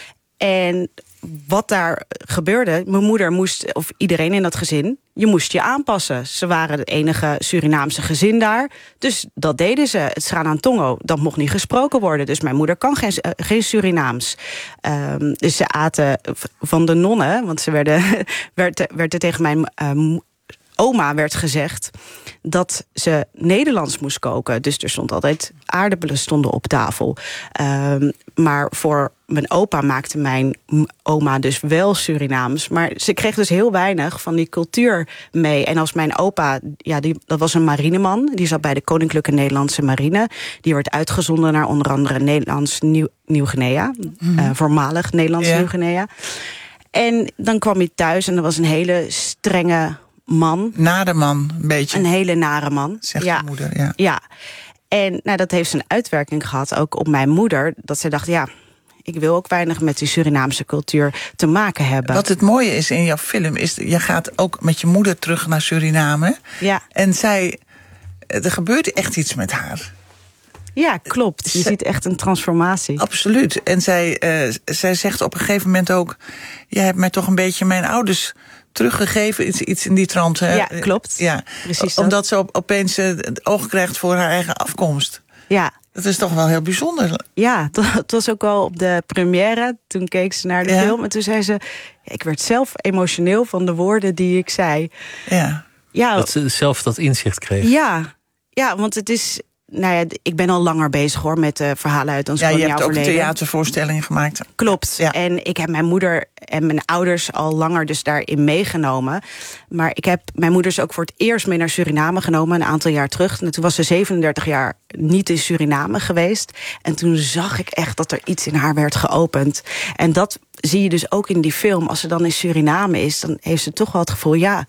En wat daar gebeurde, mijn moeder moest, of iedereen in dat gezin, je moest je aanpassen. Ze waren het enige Surinaamse gezin daar. Dus dat deden ze. Het Sranantongo, dat mocht niet gesproken worden. Dus mijn moeder kan geen, uh, geen Surinaams. Um, dus ze aten van de nonnen, want ze werden, werd, werd er tegen mijn uh, oma werd gezegd dat ze Nederlands moest koken. Dus er stond altijd aardappelen stonden op tafel. Um, maar voor mijn opa maakte mijn oma dus wel Surinaams. Maar ze kreeg dus heel weinig van die cultuur mee. En als mijn opa, ja, die, dat was een marineman. Die zat bij de Koninklijke Nederlandse Marine. Die werd uitgezonden naar onder andere Nederlands Nieuw, Nieuw-Guinea. Mm. Uh, voormalig Nederlands ja. Nieuw-Guinea. En dan kwam hij thuis en dat was een hele strenge man. Nare man, een beetje. Een hele nare man. Zegt ja. je moeder, ja. Ja. En nou, dat heeft zijn uitwerking gehad, ook op mijn moeder. Dat ze dacht, ja, ik wil ook weinig met die Surinaamse cultuur te maken hebben. Wat het mooie is in jouw film, is je gaat ook met je moeder terug naar Suriname. Ja. En zij, er gebeurt echt iets met haar. Ja, klopt. Je Zij, ziet echt een transformatie. Absoluut. En zij, uh, zij zegt op een gegeven moment ook, jij hebt mij toch een beetje mijn ouders teruggegeven, iets, iets in die trant. Hè? Ja, klopt. Ja, precies dat. Omdat ze op, opeens het oog krijgt voor haar eigen afkomst. Ja. Dat is toch wel heel bijzonder. Ja, het was ook al op de première. Toen keek ze naar de ja. film en toen zei ze, ik werd zelf emotioneel van de woorden die ik zei. Ja. Ja, dat ze zelf dat inzicht kreeg. Ja, ja, want het is, nou ja, ik ben al langer bezig hoor met uh, verhalen uit ons koloniaal verleden. Ja, je hebt ook een theatervoorstelling gemaakt. Klopt. Ja. En ik heb mijn moeder en mijn ouders al langer dus daarin meegenomen. Maar ik heb mijn moeders ook voor het eerst mee naar Suriname genomen, een aantal jaar terug. En toen was ze zevenendertig jaar niet in Suriname geweest. En toen zag ik echt dat er iets in haar werd geopend. En dat zie je dus ook in die film. Als ze dan in Suriname is, dan heeft ze toch wel het gevoel, ja,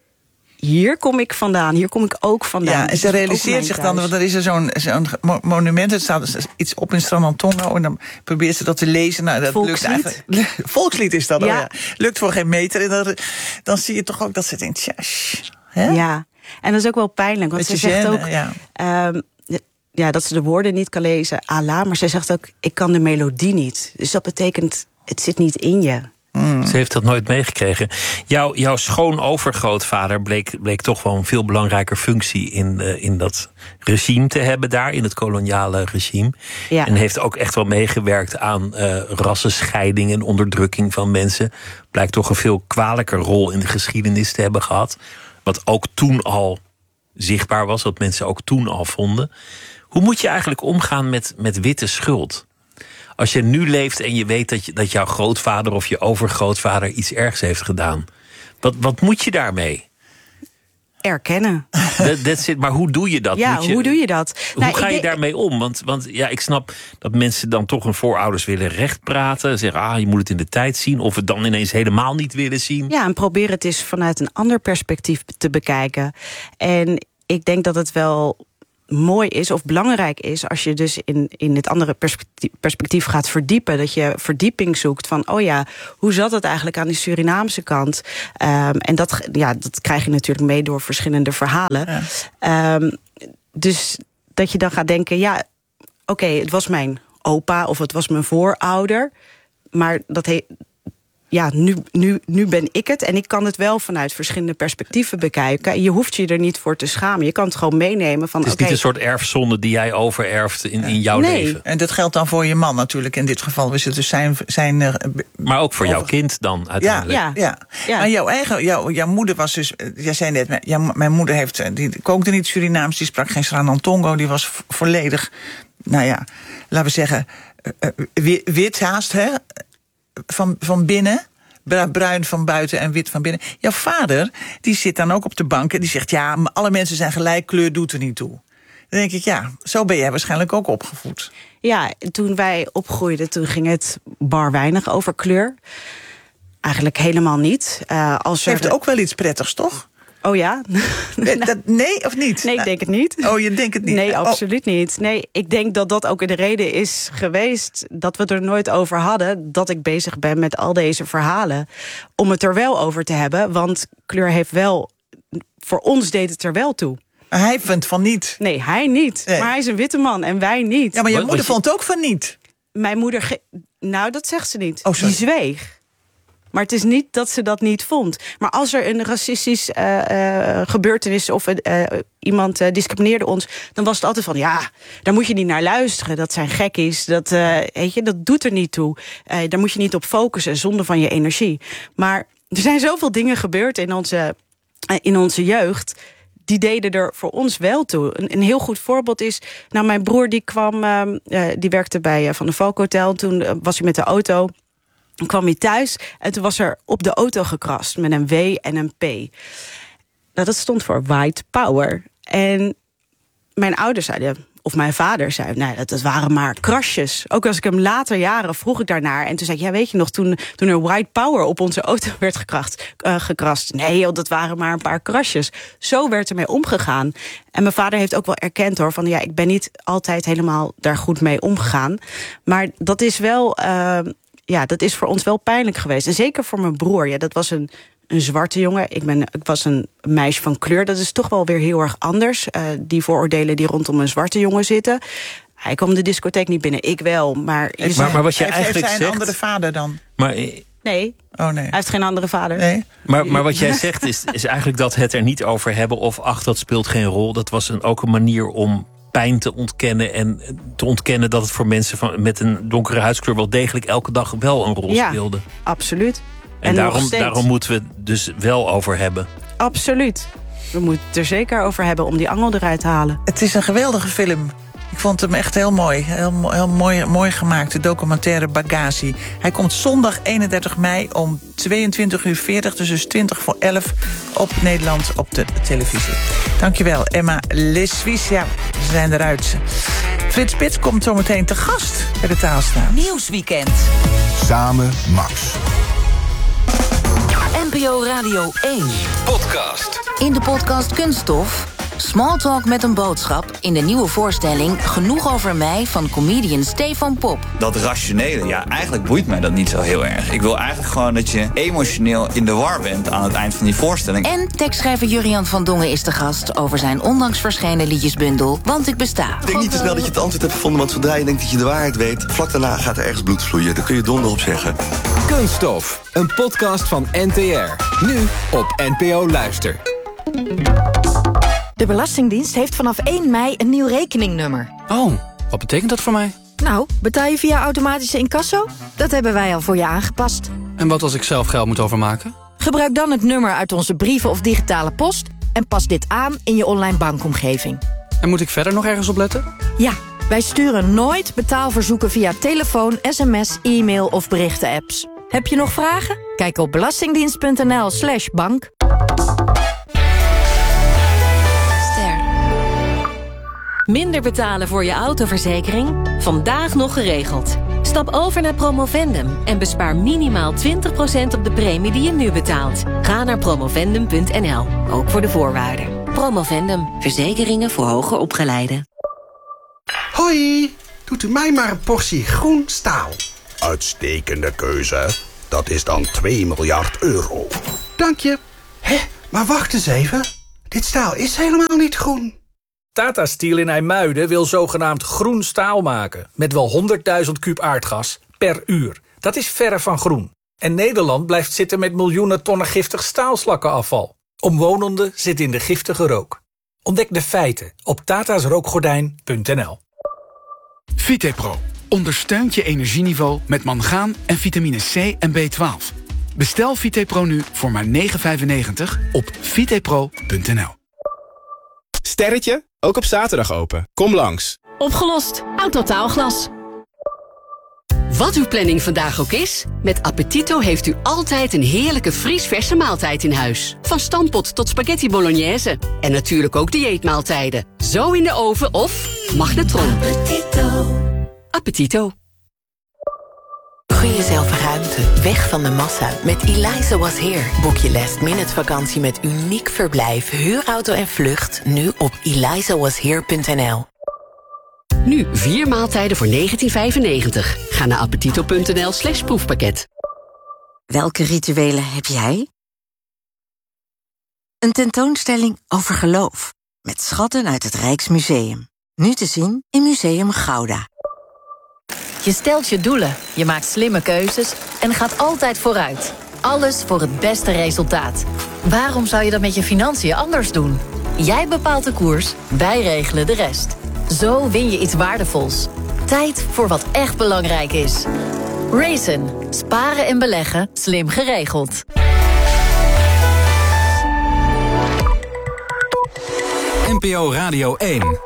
hier kom ik vandaan, hier kom ik ook vandaan. Ja, en ze realiseert zich dan, want er is er zo'n zo'n monument, er staat iets op in Sranantongo en dan probeert ze dat te lezen. Nou, dat Volkslied. lukt eigenlijk. Volkslied is dat, ja. Oh ja. Lukt voor geen meter. En dan, dan zie je toch ook dat ze denkt, tja, hè? Ja, en dat is ook wel pijnlijk, want ze zegt ook ja. Um, ja, dat ze de woorden niet kan lezen, Allah, maar ze zegt ook, ik kan de melodie niet. Dus dat betekent, het zit niet in je. Mm. Ze heeft dat nooit meegekregen. Jouw, jouw schoonovergrootvader bleek, bleek toch wel een veel belangrijker functie in, uh, in dat regime te hebben daar, in het koloniale regime. Ja. En heeft ook echt wel meegewerkt aan uh, rassenscheiding en onderdrukking van mensen. Blijkt toch een veel kwalijker rol in de geschiedenis te hebben gehad. Wat ook toen al zichtbaar was, wat mensen ook toen al vonden. Hoe moet je eigenlijk omgaan met, met witte schuld? Als je nu leeft en je weet dat, je, dat jouw grootvader of je overgrootvader iets ergs heeft gedaan. Wat, wat moet je daarmee? Erkennen. Dat, that's it. Maar hoe doe je dat? Ja, moet je, hoe doe je dat? Hoe nou, ga je ik, daarmee om? Want, want ja, ik snap dat mensen dan toch hun voorouders willen rechtpraten. Zeggen, ah, je moet het in de tijd zien. Of het dan ineens helemaal niet willen zien. Ja, en probeer het eens vanuit een ander perspectief te bekijken. En ik denk dat het wel mooi is of belangrijk is als je dus in, in het andere perspectief, perspectief gaat verdiepen. Dat je verdieping zoekt van, oh ja, hoe zat het eigenlijk aan die Surinaamse kant? Um, en dat, ja, dat krijg je natuurlijk mee door verschillende verhalen. Ja. Um, dus dat je dan gaat denken, ja, oké, okay, het was mijn opa of het was mijn voorouder. Maar dat he, ja, nu, nu, nu ben ik het. En ik kan het wel vanuit verschillende perspectieven bekijken. Je hoeft je er niet voor te schamen. Je kan het gewoon meenemen van, het is okay, niet een soort erfzonde die jij overerft in, in jouw nee. leven. En dat geldt dan voor je man natuurlijk. In dit geval is het dus zijn... zijn uh, maar ook voor over... jouw kind dan uiteindelijk. Ja, ja. ja. Maar jouw eigen, jouw, jouw moeder was dus... Jij zei net, jouw, mijn moeder heeft, die kookte niet Surinaams. Die sprak geen Sranantongo. Die was volledig, nou ja, laten we zeggen, uh, wit haast, hè? Van, van binnen. Bruin van buiten en wit van binnen. Jouw vader, die zit dan ook op de bank en die zegt, ja, alle mensen zijn gelijk, kleur doet er niet toe. Dan denk ik, ja, zo ben jij waarschijnlijk ook opgevoed. Ja, toen wij opgroeiden, toen ging het bar weinig over kleur. Eigenlijk helemaal niet. Uh, als er heeft ook wel iets prettigs, toch? Oh ja? Dat, nee of niet? Nee, ik denk het niet. Oh, je denkt het niet? Nee, absoluut oh. niet. Nee, ik denk dat dat ook de reden is geweest dat we het er nooit over hadden, dat ik bezig ben met al deze verhalen. Om het er wel over te hebben, want kleur heeft wel, voor ons deed het er wel toe. Maar hij vindt van niet. Nee, hij niet. Nee. Maar hij is een witte man en wij niet. Ja, maar je moeder je... vond ook van niet. Mijn moeder, ge... nou dat zegt ze niet. Oh, die zweeg. Maar het is niet dat ze dat niet vond. Maar als er een racistisch uh, uh, gebeurtenis of uh, iemand uh, discrimineerde ons, dan was het altijd van, ja, daar moet je niet naar luisteren. Dat zijn gekkies. Dat, uh, weet je, dat doet er niet toe. Uh, daar moet je niet op focussen, zonder van je energie. Maar er zijn zoveel dingen gebeurd in onze, uh, in onze jeugd. Die deden er voor ons wel toe. Een, een heel goed voorbeeld is, nou, mijn broer die kwam, uh, uh, die werkte bij uh, Van der Valk Hotel. Toen uh, was hij met de auto. Dan kwam hij thuis en toen was er op de auto gekrast met een W en een P. Nou, dat stond voor White Power. En mijn ouders zeiden, of mijn vader zei, nou, dat, dat waren maar krasjes. Ook als ik hem later jaren vroeg ik daarnaar. En toen zei ik, ja, weet je nog, toen, toen er White Power op onze auto werd gekracht, uh, gekrast. Nee, joh, dat waren maar een paar krasjes. Zo werd ermee omgegaan. En mijn vader heeft ook wel erkend, hoor, van ja, ik ben niet altijd helemaal daar goed mee omgegaan. Maar dat is wel... Uh, Ja, dat is voor ons wel pijnlijk geweest. En zeker voor mijn broer. Ja, dat was een, een zwarte jongen. Ik, ben, ik was een meisje van kleur. Dat is toch wel weer heel erg anders. Uh, die vooroordelen die rondom een zwarte jongen zitten. Hij kwam de discotheek niet binnen. Ik wel. Maar, heeft, maar, maar wat je heeft, eigenlijk heeft hij een zegt, andere vader dan? Maar, nee. Oh, nee. Hij heeft geen andere vader. Nee. Maar, maar wat jij zegt is, is eigenlijk dat het er niet over hebben. Of ach, dat speelt geen rol. Dat was een, ook een manier om pijn te ontkennen en te ontkennen dat het voor mensen van, met een donkere huidskleur wel degelijk elke dag wel een rol ja, speelde. Absoluut. En, en daarom, daarom moeten we het dus wel over hebben. Absoluut. We moeten het er zeker over hebben om die angel eruit te halen. Het is een geweldige film. Ik vond hem echt heel mooi. Heel, heel mooi, mooi gemaakt, de documentaire Bagazi. Hij komt zondag eenendertig mei om tweeëntwintig uur veertig, dus, dus twintig voor elf op Nederland op de televisie. Dankjewel, Emma Leswies. Ja, we zijn eruit. Frits Spits komt zometeen te gast bij de Taalstaan. Nieuwsweekend. Samen Max. N P O Radio één. Podcast. In de podcast Kunststof. Smalltalk met een boodschap in de nieuwe voorstelling Genoeg over mij van comedian Stefan Pop. Dat rationele, ja, eigenlijk boeit mij dat niet zo heel erg. Ik wil eigenlijk gewoon dat je emotioneel in de war bent aan het eind van die voorstelling. En tekstschrijver Jurian van Dongen is de gast over zijn onlangs verschenen liedjesbundel Want ik besta. Ik denk niet te snel dat je het antwoord hebt gevonden, want zodra je denkt dat je de waarheid weet, vlak daarna gaat er ergens bloed vloeien. Daar kun je donder op zeggen. Kunststof, een podcast van N T R. Nu op N P O Luister. De Belastingdienst heeft vanaf één mei een nieuw rekeningnummer. Oh, wat betekent dat voor mij? Nou, betaal je via automatische incasso? Dat hebben wij al voor je aangepast. En wat als ik zelf geld moet overmaken? Gebruik dan het nummer uit onze brieven of digitale post. En pas dit aan in je online bankomgeving. En moet ik verder nog ergens op letten? Ja, wij sturen nooit betaalverzoeken via telefoon, sms, e-mail of berichten-apps. Heb je nog vragen? Kijk op belastingdienst.nl slash bank. Minder betalen voor je autoverzekering? Vandaag nog geregeld. Stap over naar Promovendum en bespaar minimaal twintig procent op de premie die je nu betaalt. Ga naar promovendum punt n l, ook voor de voorwaarden. Promovendum, verzekeringen voor hoger opgeleiden. Hoi, doet u mij maar een portie groen staal. Uitstekende keuze. Dat is dan twee miljard euro. Dank je. Hé, maar wacht eens even. Dit staal is helemaal niet groen. Tata Steel in IJmuiden wil zogenaamd groen staal maken. Met wel honderdduizend kuub aardgas per uur. Dat is verre van groen. En Nederland blijft zitten met miljoenen tonnen giftig staalslakkenafval. Omwonenden zitten in de giftige rook. Ontdek de feiten op tatasrookgordijn punt n l. Vitepro ondersteunt je energieniveau met mangaan en vitamine C en B twaalf. Bestel Vitepro nu voor maar negen vijfennegentig op vitepro punt n l. Sterretje, ook op zaterdag open. Kom langs. Opgelost. Autotaalglas. Wat uw planning vandaag ook is, met Appetito heeft u altijd een heerlijke vriesverse maaltijd in huis. Van stampot tot spaghetti bolognese. En natuurlijk ook dieetmaaltijden. Zo in de oven of magnetron. Appetito. Appetito. Gun jezelf ruimte, weg van de massa. Met Eliza Was Here boek je last minute vakantie met uniek verblijf, huurauto en vlucht. Nu op eliza was here punt n l. Nu vier maaltijden voor negentien vijfennegentig. Ga naar appetito punt n l slash proefpakket. Welke rituelen heb jij? Een tentoonstelling over geloof. Met schatten uit het Rijksmuseum. Nu te zien in Museum Gouda. Je stelt je doelen, je maakt slimme keuzes en gaat altijd vooruit. Alles voor het beste resultaat. Waarom zou je dat met je financiën anders doen? Jij bepaalt de koers, wij regelen de rest. Zo win je iets waardevols. Tijd voor wat echt belangrijk is. Raisin. Sparen en beleggen, slim geregeld. N P O Radio één.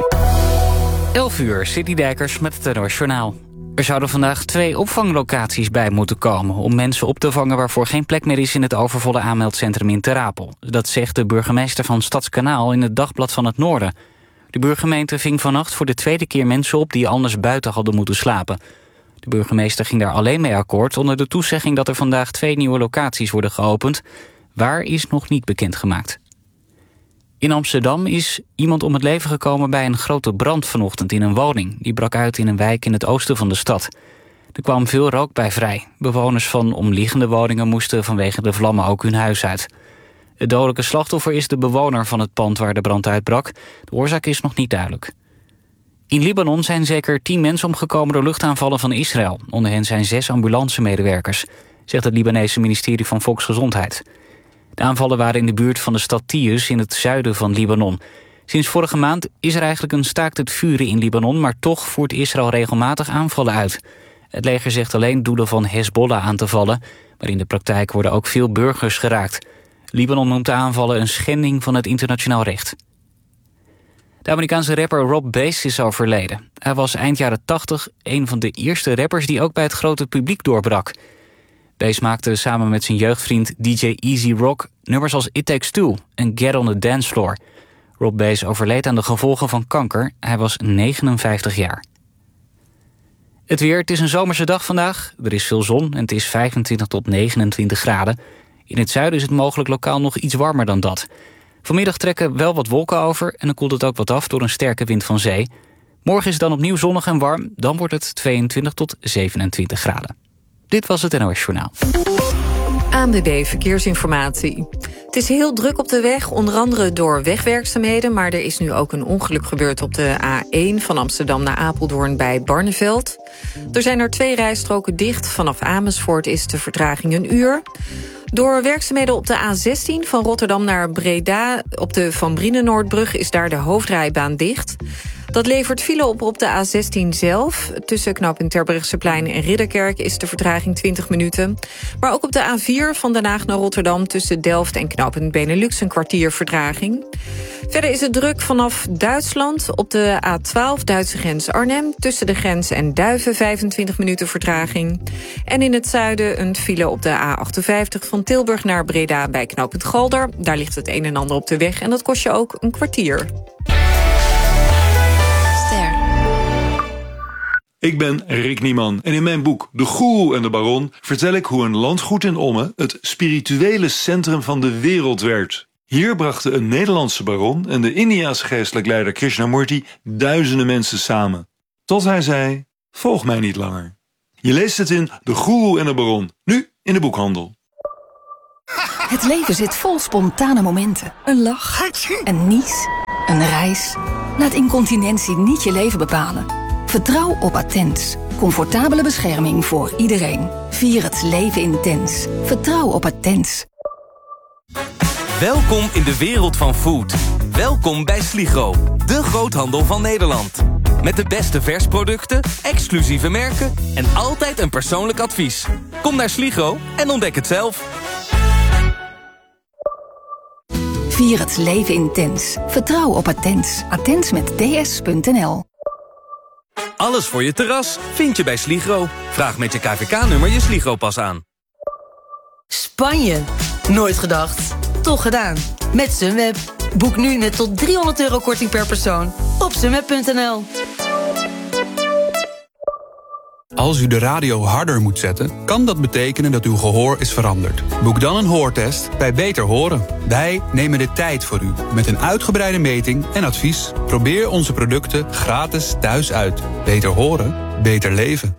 elf uur, City Dijkers met het N O S Journaal. Er zouden vandaag twee opvanglocaties bij moeten komen om mensen op te vangen waarvoor geen plek meer is in het overvolle aanmeldcentrum in Ter Apel. Dat zegt de burgemeester van Stadskanaal in het Dagblad van het Noorden. De burgemeente ving vannacht voor de tweede keer mensen op die anders buiten hadden moeten slapen. De burgemeester ging daar alleen mee akkoord onder de toezegging dat er vandaag twee nieuwe locaties worden geopend. Waar is nog niet bekendgemaakt. In Amsterdam is iemand om het leven gekomen bij een grote brand vanochtend in een woning. Die brak uit in een wijk in het oosten van de stad. Er kwam veel rook bij vrij. Bewoners van omliggende woningen moesten vanwege de vlammen ook hun huis uit. Het dodelijke slachtoffer is de bewoner van het pand waar de brand uitbrak. De oorzaak is nog niet duidelijk. In Libanon zijn zeker tien mensen omgekomen door luchtaanvallen van Israël. Onder hen zijn zes ambulancemedewerkers, zegt het Libanese ministerie van Volksgezondheid. De aanvallen waren in de buurt van de stad Tius in het zuiden van Libanon. Sinds vorige maand is er eigenlijk een staakt het vuren in Libanon, maar toch voert Israël regelmatig aanvallen uit. Het leger zegt alleen doelen van Hezbollah aan te vallen, maar in de praktijk worden ook veel burgers geraakt. Libanon noemt de aanvallen een schending van het internationaal recht. De Amerikaanse rapper Rob Bass is overleden. Hij was eind jaren tachtig een van de eerste rappers die ook bij het grote publiek doorbrak. Bass maakte samen met zijn jeugdvriend D J Easy Rock nummers als It Takes Two en Get on the Dance Floor. Rob Bass overleed aan de gevolgen van kanker. Hij was negenenvijftig jaar. Het weer, het is een zomerse dag vandaag. Er is veel zon en het is vijfentwintig tot negenentwintig graden. In het zuiden is het mogelijk lokaal nog iets warmer dan dat. Vanmiddag trekken wel wat wolken over en dan koelt het ook wat af door een sterke wind van zee. Morgen is het dan opnieuw zonnig en warm. Dan wordt het tweeëntwintig tot zevenentwintig graden. Dit was het N O S Journaal. A N W B Verkeersinformatie. Het is heel druk op de weg, onder andere door wegwerkzaamheden, maar er is nu ook een ongeluk gebeurd op de A één van Amsterdam naar Apeldoorn bij Barneveld. Er zijn er twee rijstroken dicht. Vanaf Amersfoort is de vertraging een uur. Door werkzaamheden op de A zestien van Rotterdam naar Breda op de Van Brienenoordbrug is daar de hoofdrijbaan dicht. Dat levert file op op de A zestien zelf. Tussen knooppunt Terbrechtseplein en Ridderkerk is de vertraging twintig minuten. Maar ook op de A vier van Den Haag naar Rotterdam... tussen Delft en knooppunt Benelux een kwartier vertraging. Verder is het druk vanaf Duitsland op de A twaalf Duitse grens Arnhem... tussen de grens en Duiven vijfentwintig minuten vertraging. En in het zuiden een file op de A achtenvijftig van Tilburg naar Breda... bij knooppunt Galder. Daar ligt het een en ander op de weg en dat kost je ook een kwartier. Ster. Ik ben Rick Nieman en in mijn boek De Goeroe en de Baron... vertel ik hoe een landgoed in Ommen het spirituele centrum van de wereld werd... Hier brachten een Nederlandse baron en de Indiase geestelijk leider Krishnamurti duizenden mensen samen. Tot hij zei, volg mij niet langer. Je leest het in De Goeroe en de Baron, nu in de boekhandel. Het leven zit vol spontane momenten. Een lach, een nies, een reis. Laat incontinentie niet je leven bepalen. Vertrouw op Attens. Comfortabele bescherming voor iedereen. Vier het leven intens. Vertrouw op Attens. Welkom in de wereld van food. Welkom bij Sligro, de groothandel van Nederland. Met de beste versproducten, exclusieve merken en altijd een persoonlijk advies. Kom naar Sligro en ontdek het zelf. Vier het leven intens. Vertrouw op Attens. Attens met ds punt n l. Alles voor je terras vind je bij Sligro. Vraag met je K V K-nummer je Sligro-pas aan. Spanje? Nooit gedacht. Toch gedaan. Met Sunweb. Boek nu met tot driehonderd euro korting per persoon op sunweb punt n l. Als u de radio harder moet zetten, kan dat betekenen dat uw gehoor is veranderd. Boek dan een hoortest bij Beter Horen. Wij nemen de tijd voor u met een uitgebreide meting en advies. Probeer onze producten gratis thuis uit. Beter horen, beter leven.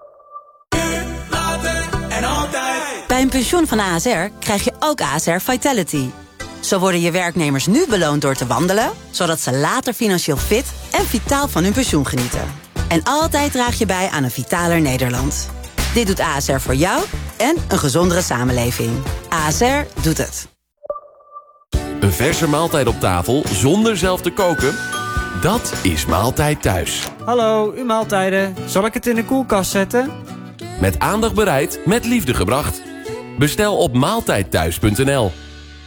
Bij een pensioen van A S R krijg je ook A S R Vitality. Zo worden je werknemers nu beloond door te wandelen, zodat ze later financieel fit en vitaal van hun pensioen genieten. En altijd draag je bij aan een vitaler Nederland. Dit doet A S R voor jou en een gezondere samenleving. A S R doet het. Een verse maaltijd op tafel zonder zelf te koken? Dat is Maaltijd Thuis. Hallo, uw maaltijden. Zal ik het in de koelkast zetten? Met aandacht bereid, met liefde gebracht. Bestel op maaltijdthuis punt n l.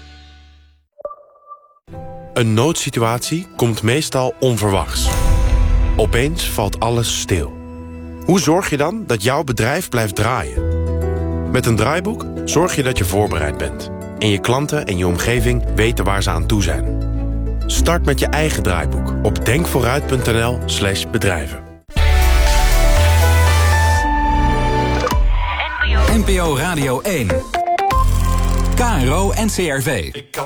Een noodsituatie komt meestal onverwachts. Opeens valt alles stil. Hoe zorg je dan dat jouw bedrijf blijft draaien? Met een draaiboek zorg je dat je voorbereid bent. En je klanten en je omgeving weten waar ze aan toe zijn. Start met je eigen draaiboek op denkvooruit punt n l slash bedrijven. N P O Radio één. K R O N C R V. Ik kan